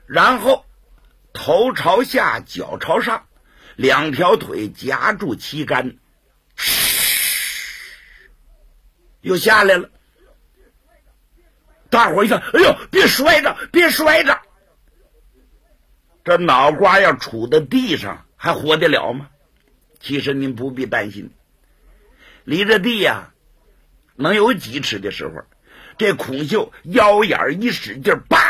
然后头朝下，脚朝上，两条腿夹住旗杆，又下来了。大伙一看，哎呦，别摔着，别摔着！这脑瓜要杵在地上，还活得了吗？其实您不必担心，离着地呀，能有几尺的时候，这孔秀腰眼一使劲，叭，